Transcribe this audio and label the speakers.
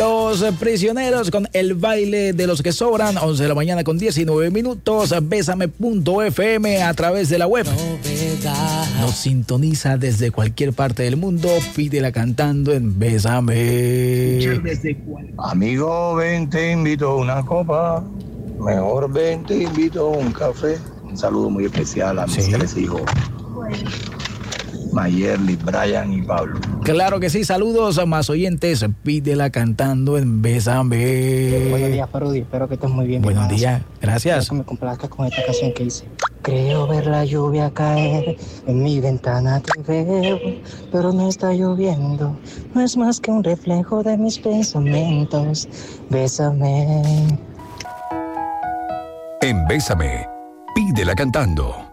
Speaker 1: Los Prisioneros con el baile de los que sobran, 11 de la mañana con 19 minutos. Bésame.fm a través de la web. Nos sintoniza desde cualquier parte del mundo. Pídela cantando en Bésame.
Speaker 2: Amigo, ven, te invito a una copa. Mejor ven, te invito a un café. Un saludo muy especial a mis tres hijos. Mayerly, Brian y Pablo.
Speaker 1: Claro que sí, saludos a más oyentes. Pídela cantando en Bésame.
Speaker 3: Buenos días, Parodi, espero que estés muy bien.
Speaker 1: Buenos días, gracias.
Speaker 3: Quiero que me complazcas con esta canción que hice. Creo ver la lluvia caer, en mi ventana te veo, pero no está lloviendo, no es más que un reflejo de mis pensamientos. Bésame.
Speaker 4: En Bésame, pídela cantando.